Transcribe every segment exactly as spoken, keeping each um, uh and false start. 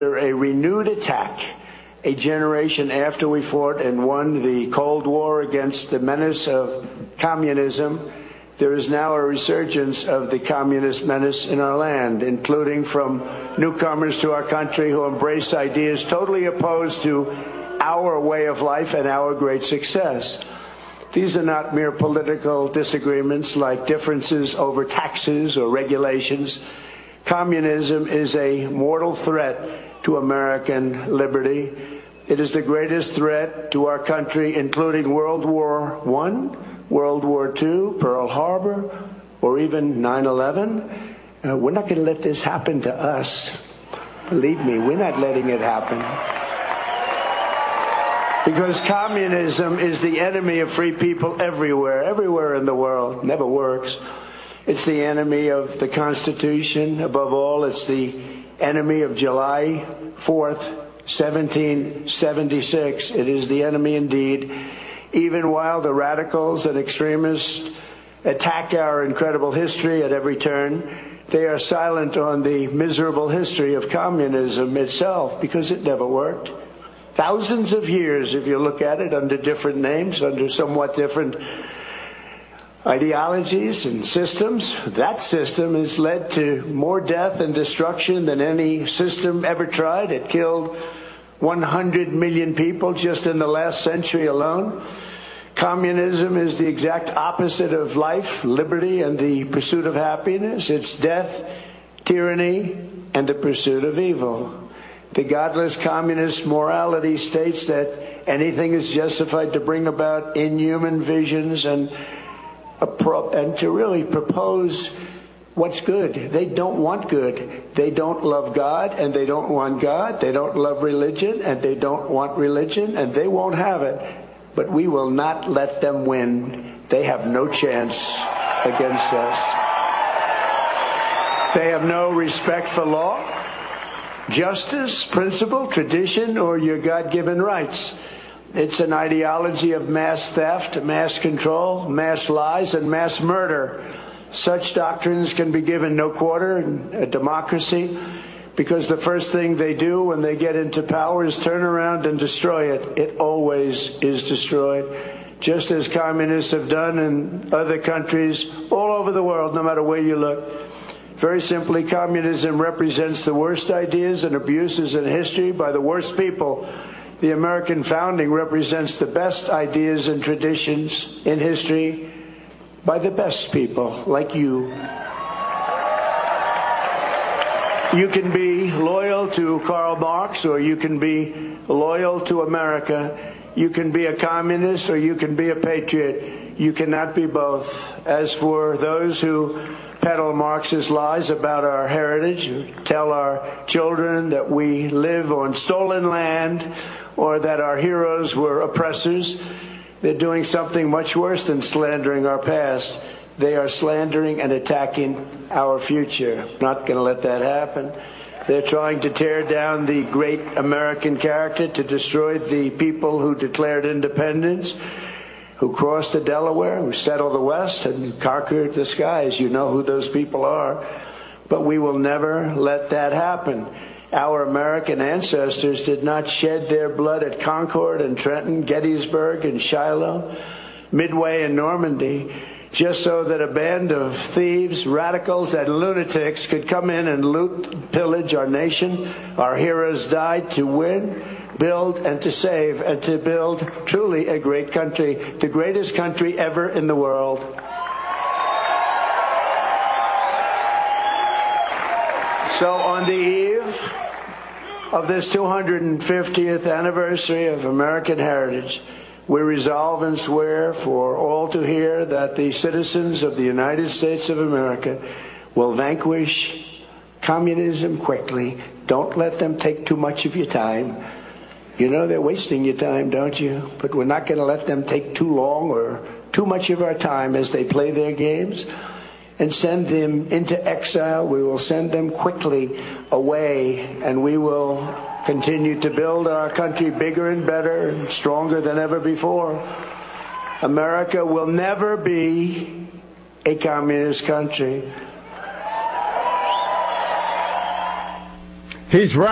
A renewed attack, a generation after we fought and won the Cold War against the menace of communism, there is now a resurgence of the communist menace in our land, including from newcomers to our country who embrace ideas totally opposed to our way of life and our great success. These are not mere political disagreements like differences over taxes or regulations. Communism is a mortal threat to American liberty. It is the greatest threat to our country, including World War One, World War Two, Pearl Harbor, or even nine eleven. Uh, we're not going to let this happen to us. Believe me, we're not letting it happen. Because communism is the enemy of free people everywhere, everywhere in the world. Never works. It's the enemy of the Constitution. Above all, it's the enemy of July fourth, seventeen seventy-six. It is the enemy indeed. Even while the radicals and extremists attack our incredible history at every turn, they are silent on the miserable history of communism itself, because it never worked. Thousands of years, if you look at it, under different names, under somewhat different ideologies and systems, that system has led to more death and destruction than any system ever tried. It killed one hundred million people just in the last century alone. Communism is the exact opposite of life, liberty, and the pursuit of happiness. It's death, tyranny, and the pursuit of evil. The godless communist morality states that anything is justified to bring about inhuman visions and and to really propose what's good. They don't want good. They don't love God, and they don't want God. They don't love religion, and they don't want religion, and they won't have it. But we will not let them win. They have no chance against us. They have no respect for law, justice, principle, tradition, or your God-given rights. It's an ideology of mass theft, mass control, mass lies, and mass murder. Such doctrines can be given no quarter in a democracy, because the first thing they do when they get into power is turn around and destroy it. It always is destroyed, just as communists have done in other countries all over the world, no matter where you look. Very simply, communism represents the worst ideas and abuses in history by the worst people. The American founding represents the best ideas and traditions in history by the best people, like you. You can be loyal to Karl Marx, or you can be loyal to America. You can be a communist, or you can be a patriot. You cannot be both. As for those who peddle Marxist lies about our heritage, who tell our children that we live on stolen land, or that our heroes were oppressors, they're doing something much worse than slandering our past. They are slandering and attacking our future. Not going to let that happen. They're trying to tear down the great American character, to destroy the people who declared independence, who crossed the Delaware, who settled the West and conquered the skies. You know who those people are. But we will never let that happen. Our American ancestors did not shed their blood at Concord and Trenton, Gettysburg and Shiloh, Midway and Normandy, just so that a band of thieves, radicals, and lunatics could come in and loot and pillage our nation. Our heroes died to win, build, and to save, and to build truly a great country, the greatest country ever in the world. So on the eve of this two hundred fiftieth anniversary of American heritage, we resolve and swear for all to hear that the citizens of the United States of America will vanquish communism quickly. Don't let them take too much of your time. You know they're wasting your time, don't you? But we're not going to let them take too long or too much of our time as they play their games and send them into exile. We will send them quickly away, and we will continue to build our country bigger and better and stronger than ever before. America will never be a communist country. He's right.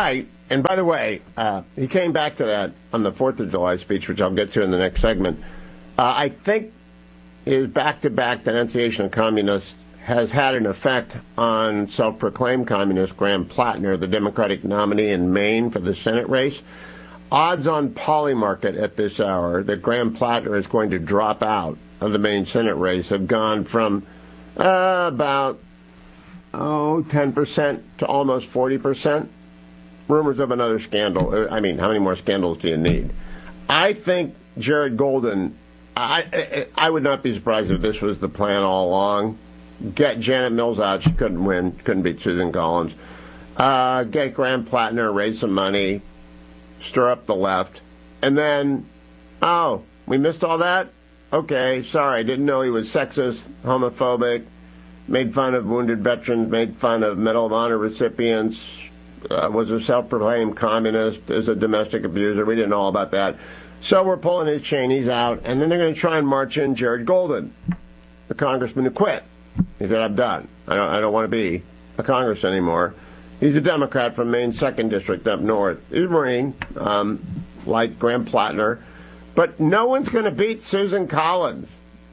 And by the way, uh, he came back to that on the fourth of July speech, which I'll get to in the next segment. Uh, I think his back-to-back denunciation of communists has had an effect on self-proclaimed communist Graham Plattner, the Democratic nominee in Maine for the Senate race. Odds on Polymarket at this hour that Graham Plattner is going to drop out of the Maine Senate race have gone from uh, about, oh, ten percent to almost forty percent. Rumors of another scandal. I mean, how many more scandals do you need? I think Jared Golden, I, I, I would not be surprised if this was the plan all along. Get Janet Mills out. She couldn't win. Couldn't beat Susan Collins. Uh, get Graham Plattner, raise some money, stir up the left. And then, oh, we missed all that? Okay, sorry. Didn't know he was sexist, homophobic, made fun of wounded veterans, made fun of Medal of Honor recipients, uh, was a self-proclaimed communist, is a domestic abuser. We didn't know all about that. So we're pulling his Cheneys out, and then they're going to try and march in Jared Golden, the congressman who quit. He said, I'm done. I don't, I don't want to be a Congress anymore. He's a Democrat from Maine's second district up north. He's a Marine, um, like Graham Plattner. But no one's going to beat Susan Collins.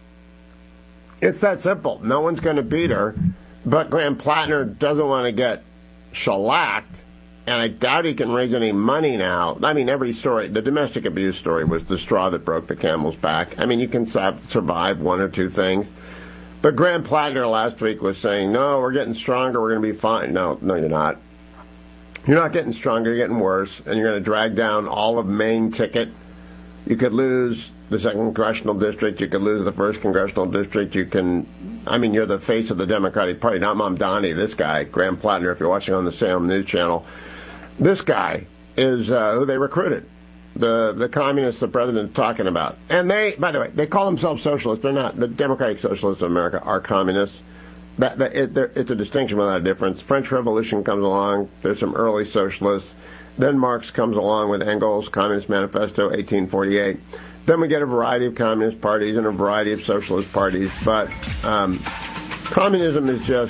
It's that simple. No one's going to beat her. But Graham Plattner doesn't want to get shellacked. And I doubt he can raise any money now. I mean, every story, the domestic abuse story was the straw that broke the camel's back. I mean, you can survive one or two things. But Graham Plattner last week was saying, no, we're getting stronger, we're going to be fine. No, no, you're not. You're not getting stronger, you're getting worse, and you're going to drag down all of Maine ticket. You could lose the second congressional district, you could lose the first congressional district, you can, I mean, you're the face of the Democratic Party, not Mamdani, this guy, Graham Plattner, if you're watching on the Salem News Channel. This guy is uh, who they recruited. The the communists the president's talking about. And they, by the way, they call themselves socialists. They're not. The Democratic Socialists of America are communists. That, that it, it's a distinction without a difference. French Revolution comes along. There's some early socialists. Then Marx comes along with Engels' Communist Manifesto, eighteen forty-eight. Then we get a variety of communist parties and a variety of socialist parties. But um, communism is just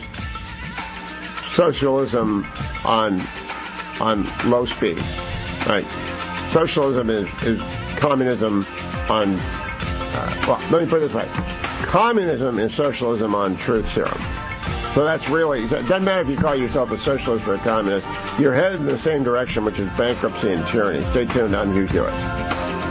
socialism on on low speed, right? Socialism is, is communism on, uh, well, let me put it this way. Communism is socialism on truth serum. So that's really, it doesn't matter if you call yourself a socialist or a communist, you're headed in the same direction, which is bankruptcy and tyranny. Stay tuned on Hugh Hewitt.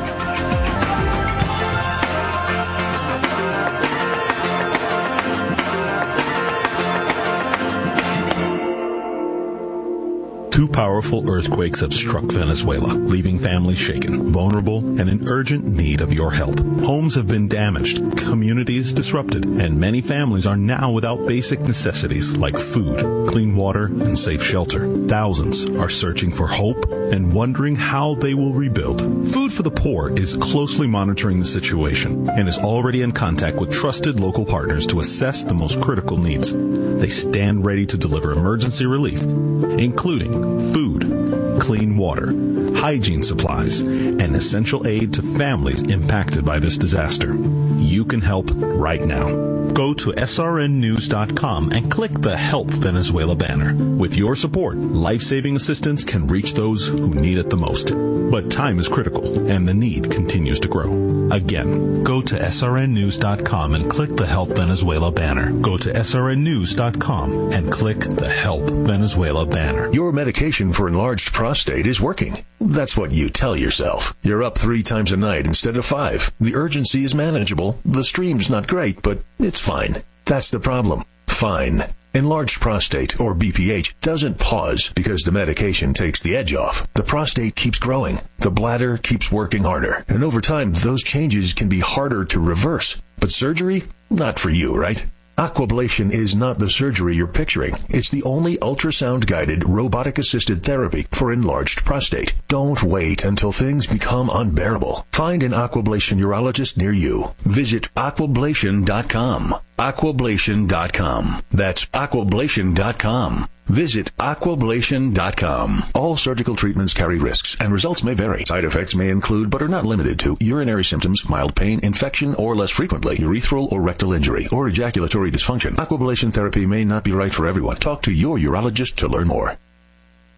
Two powerful earthquakes have struck Venezuela, leaving families shaken, vulnerable, and in urgent need of your help. Homes have been damaged, communities disrupted, and many families are now without basic necessities like food, clean water, and safe shelter. Thousands are searching for hope and wondering how they will rebuild. Food for the Poor is closely monitoring the situation and is already in contact with trusted local partners to assess the most critical needs. They stand ready to deliver emergency relief, including food, clean water, hygiene supplies, and essential aid to families impacted by this disaster. You can help right now. Go to S R N news dot com and click the Help Venezuela banner. With your support, life-saving assistance can reach those who need it the most. But time is critical, and the need continues to grow. Again, go to S R N news dot com and click the Help Venezuela banner. Go to S R N news dot com and click the Help Venezuela banner. Your medication for enlarged prostate is working. That's what you tell yourself. You're up three times a night instead of five. The urgency is manageable. The stream's not great, but it's fine. That's the problem. Fine. Enlarged prostate, or B P H, doesn't pause because the medication takes the edge off. The prostate keeps growing. The bladder keeps working harder. And over time, those changes can be harder to reverse. But surgery? Not for you, right? Aquablation is not the surgery you're picturing. It's the only ultrasound-guided, robotic-assisted therapy for enlarged prostate. Don't wait until things become unbearable. Find an Aquablation urologist near you. Visit aquablation dot com. aquablation dot com. That's aquablation dot com. Visit aquablation dot com. All surgical treatments carry risks, and results may vary. Side effects may include, but are not limited to, urinary symptoms, mild pain, infection, or less frequently, urethral or rectal injury, or ejaculatory dysfunction. Aquablation therapy may not be right for everyone. Talk to your urologist to learn more.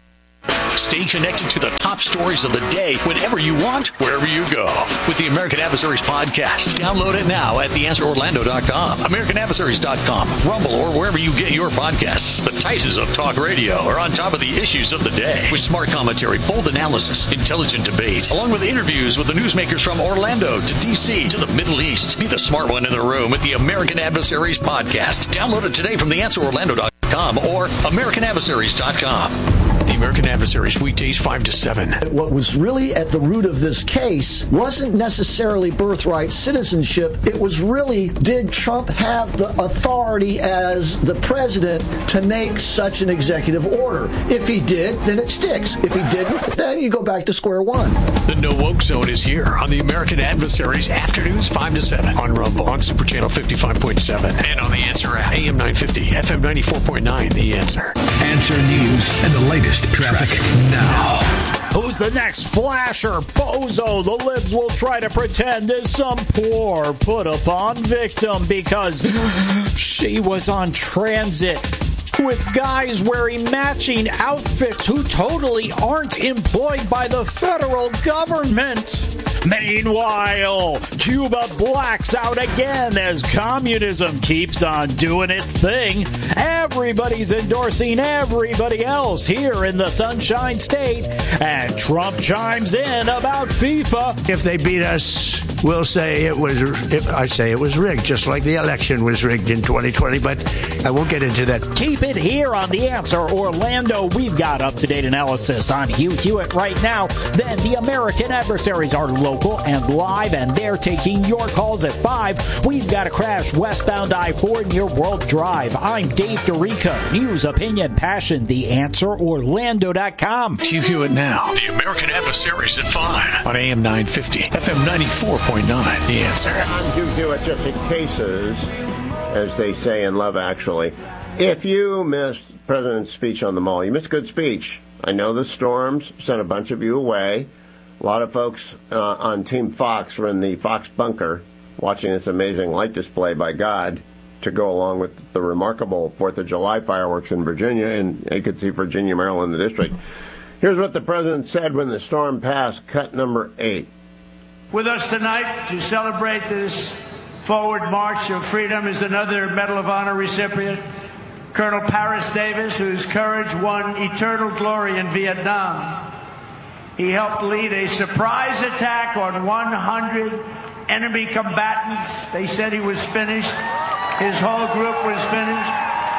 Stay connected to the top stories of the day whenever you want, wherever you go. With the American Adversaries podcast. Download it now at the answer orlando dot com, american adversaries dot com, Rumble, or wherever you get your podcasts. The Titans of talk radio are on top of the issues of the day with smart commentary, bold analysis, intelligent debate, along with interviews with the newsmakers from Orlando to D C to the Middle East. Be the smart one in the room with the American Adversaries podcast. Download it today from the answer orlando dot com or american adversaries dot com. The American Adversaries, weekdays five to seven. What was really at the root of this case wasn't necessarily birthright citizenship. It was really, did Trump have the authority as the president to make such an executive order? If he did, then it sticks. If he didn't, then you go back to square one. The No Woke Zone is here on the American Adversaries, afternoons five to seven on Rumble, on Super Channel fifty-five point seven, and on the Answer app, A M nine fifty, F M ninety-four point nine, The Answer. Answer News and the latest traffic now. Who's the next flasher bozo the libs will try to pretend is some poor put-upon victim because she was on transit with guys wearing matching outfits who totally aren't employed by the federal government. Meanwhile, Cuba blacks out again as communism keeps on doing its thing. Everybody's endorsing everybody else here in the Sunshine State, and Trump chimes in about FIFA. If they beat us, we'll say it was, if I say it was rigged, just like the election was rigged in twenty twenty, but I won't get into that. Keep it here on The Answer Orlando. We've got up-to-date analysis on Hugh Hewitt right now. Then the American Adversaries are local and live, and they're taking your calls at five. We've got a crash westbound I four near World Drive. I'm Dave DeRico. News, opinion, passion. The Answer Orlando dot com. Hugh Hewitt now. The American Adversaries at five on A M nine fifty, F M ninety-four point nine. The Answer. I'm Hugh Hewitt, just in cases, as they say in Love Actually. If you missed the President's speech on the Mall, you missed a good speech. I know the storms sent a bunch of you away. A lot of folks uh, on Team Fox were in the Fox bunker watching this amazing light display by God to go along with the remarkable fourth of July fireworks in Virginia, and you could see Virginia, Maryland, the district. Here's what the President said when the storm passed, cut number eight. With us tonight to celebrate this forward march of freedom is another Medal of Honor recipient, Colonel Paris Davis, whose courage won eternal glory in Vietnam. He helped lead a surprise attack on one hundred enemy combatants. They said he was finished. His whole group was finished.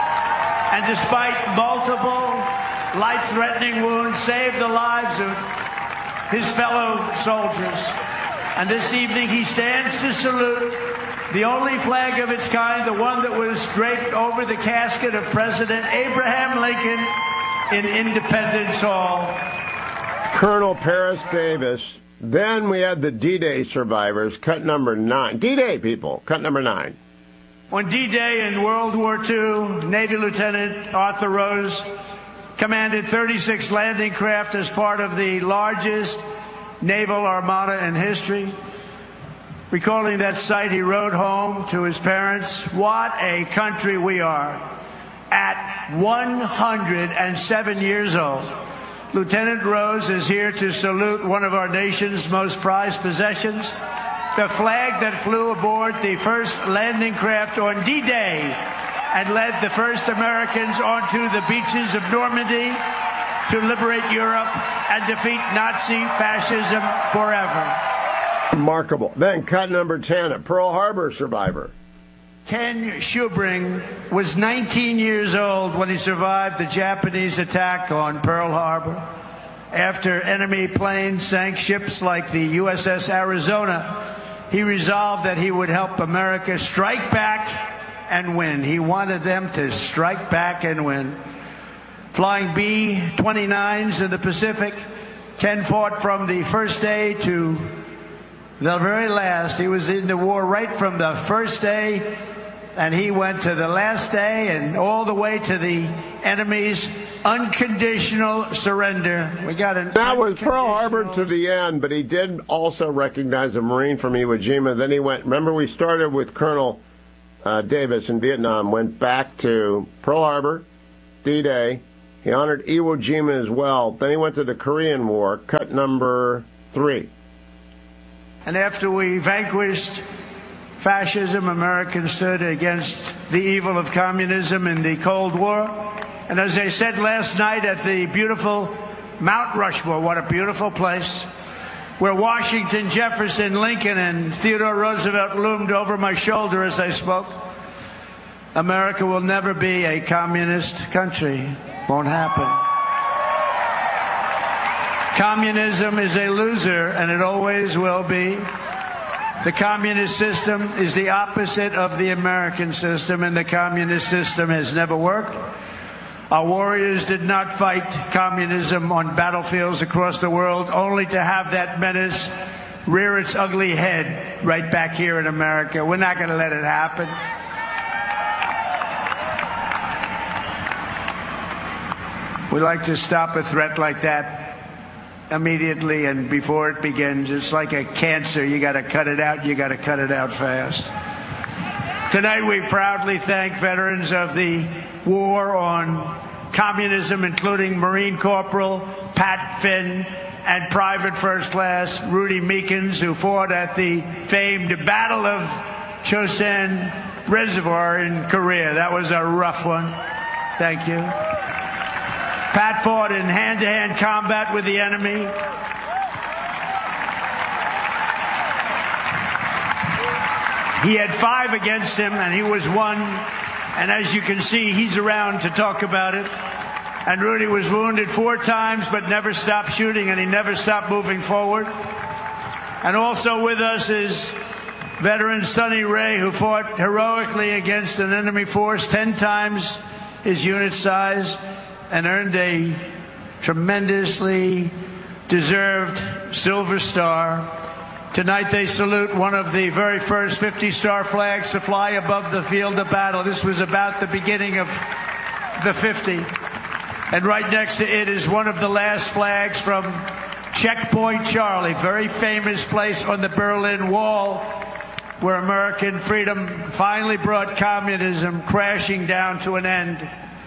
And despite multiple life-threatening wounds, saved the lives of his fellow soldiers. And this evening he stands to salute the only flag of its kind, the one that was draped over the casket of President Abraham Lincoln in Independence Hall. Colonel Paris Davis. Then we had the D-Day survivors, cut number nine. D-Day, people, cut number nine. On D-Day in World War Two, Navy Lieutenant Arthur Rose commanded thirty-six landing craft as part of the largest naval armada in history. Recalling that sight, he wrote home to his parents, "What a country we are." At one hundred seven years old, Lieutenant Rose is here to salute one of our nation's most prized possessions, the flag that flew aboard the first landing craft on D-Day and led the first Americans onto the beaches of Normandy to liberate Europe and defeat Nazi fascism forever. Remarkable. Then cut number ten, a Pearl Harbor survivor. Ken Schubring was nineteen years old when he survived the Japanese attack on Pearl Harbor. After enemy planes sank ships like the U S S Arizona, he resolved that he would help America strike back and win. He wanted them to strike back and win. Flying B twenty-nines in the Pacific, Ken fought from the first day to the very last. He was in the war right from the first day, and he went to the last day and all the way to the enemy's unconditional surrender. We got an That was Pearl Harbor to the end, but he did also recognize a Marine from Iwo Jima. Then he went, remember we started with Colonel uh, Davis in Vietnam, went back to Pearl Harbor, D-Day, He honored Iwo Jima as well. Then he went to the Korean War, cut number three. And after we vanquished fascism, Americans stood against the evil of communism in the Cold War. And as I said last night at the beautiful Mount Rushmore, what a beautiful place, where Washington, Jefferson, Lincoln, and Theodore Roosevelt loomed over my shoulder as I spoke, America will never be a communist country. Won't happen. Communism is a loser, and it always will be. The communist system is the opposite of the American system, and the communist system has never worked. Our warriors did not fight communism on battlefields across the world, only to have that menace rear its ugly head right back here in America. We're not going to let it happen. We like to stop a threat like that immediately and before it begins. It's like a cancer. You got to cut it out. You got to cut it out fast. Tonight we proudly thank veterans of the war on communism, including Marine Corporal Pat Finn and Private First Class Rudy Meekins, who fought at the famed Battle of Chosin Reservoir in Korea. That was a rough one. Thank you. Pat fought in hand-to-hand combat with the enemy. He had five against him, and he was one. And as you can see, he's around to talk about it. And Rudy was wounded four times, but never stopped shooting, and he never stopped moving forward. And also with us is veteran Sonny Ray, who fought heroically against an enemy force ten times his unit size, and earned a tremendously deserved Silver Star. Tonight they salute one of the very first fifty-star flags to fly above the field of battle. This was about the beginning of the fifty. And right next to it is one of the last flags from Checkpoint Charlie, very famous place on the Berlin Wall, where American freedom finally brought communism crashing down to an end.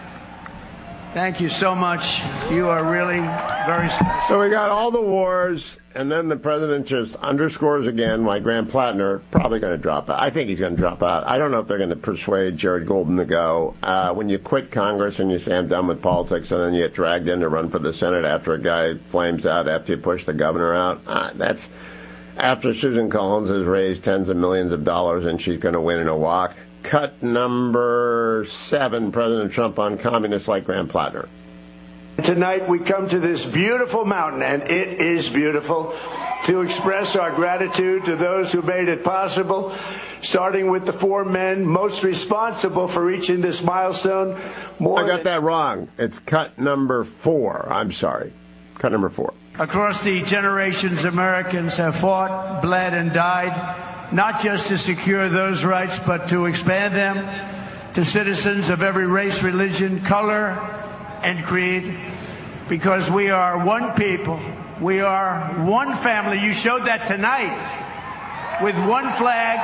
Thank you so much. You are really very special. So we got all the wars, and then the president just underscores again why Graham Plattner probably going to drop out. I think he's going to drop out. I don't know if they're going to persuade Jared Golden to go. Uh, when you quit Congress and you say I'm done with politics, and then you get dragged in to run for the Senate after a guy flames out, after you push the governor out, uh, that's after Susan Collins has raised tens of millions of dollars and she's going to win in a walk. Cut number seven, President Trump on communists like Graham Plattner. Tonight we come to this beautiful mountain, and it is beautiful, to express our gratitude to those who made it possible, starting with the four men most responsible for reaching this milestone. More I got that wrong. It's cut number four. I'm sorry. Cut number four. Across the generations, Americans have fought, bled, and died, not just to secure those rights, but to expand them to citizens of every race, religion, color, and creed, because we are one people. We are one family. You showed that tonight with one flag.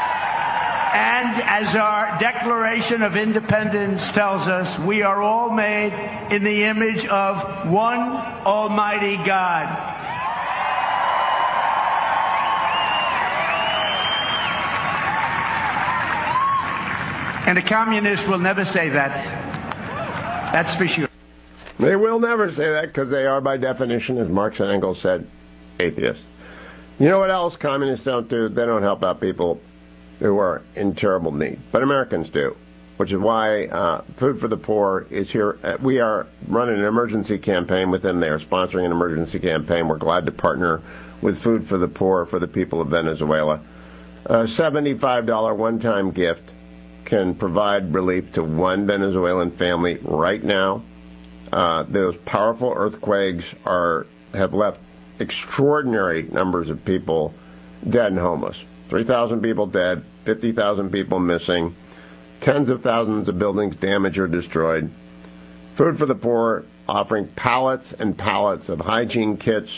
And as our Declaration of Independence tells us, we are all made in the image of one Almighty God. And the communists will never say that. That's for sure. They will never say that because they are, by definition, as Marx and Engels said, atheists. You know what else communists don't do? They don't help out people who are in terrible need. But Americans do, which is why uh, Food for the Poor is here. We are running an emergency campaign with them. They are sponsoring an emergency campaign. We're glad to partner with Food for the Poor for the people of Venezuela. A seventy-five dollars one-time gift can provide relief to one Venezuelan family right now. Uh, those powerful earthquakes are have left extraordinary numbers of people dead and homeless. three thousand people dead, fifty thousand people missing, tens of thousands of buildings damaged or destroyed. Food for the Poor offering pallets and pallets of hygiene kits,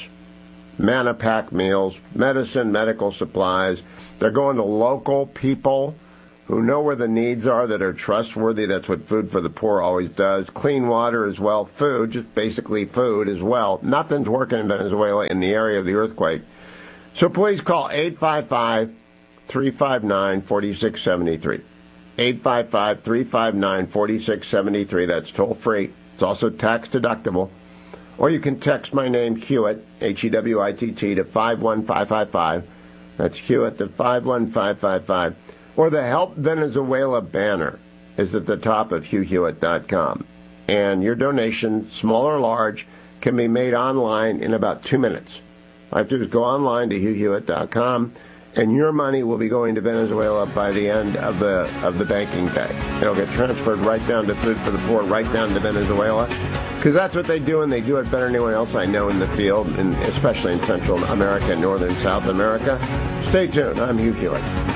ManaPack meals, medicine, medical supplies. They're going to local people who know where the needs are, that are trustworthy. That's what Food for the Poor always does. Clean water as well. Food, just basically food as well. Nothing's working in Venezuela in the area of the earthquake. So please call eight five five, three five nine, four six seven three. eight five five, three five nine, four six seven three. That's toll free. It's also tax deductible. Or you can text my name, Hewitt, H E W I T T, to five one five five five. That's Hewitt to five one five five five. Or the Help Venezuela banner is at the top of hugh hewitt dot com. And your donation, small or large, can be made online in about two minutes. All you have to do is go online to hugh hewitt dot com, and your money will be going to Venezuela by the end of the of the banking day. It'll get transferred right down to Food for the Poor, right down to Venezuela, because that's what they do, and they do it better than anyone else I know in the field, and especially in Central America and Northern South America. Stay tuned. I'm Hugh Hewitt.